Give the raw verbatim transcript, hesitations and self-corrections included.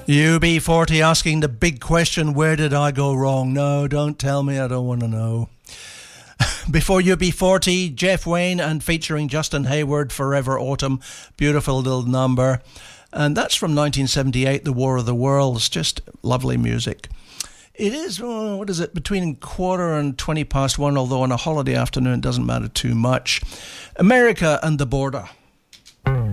U B forty asking the big question, where did I go wrong? No, don't tell me, I don't want to know. Before U B forty, Jeff Wayne and featuring Justin Hayward, Forever Autumn. Beautiful little number. And that's from nineteen seventy-eight, The War of the Worlds. Just lovely music. It is, oh, what is it, between quarter and twenty past one, although on a holiday afternoon it doesn't matter too much. America and the Border.